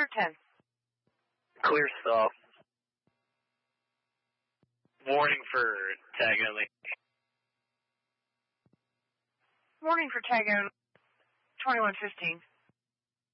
for 10. Clear stall. Warning for tag only. Warning for tag only. 2115.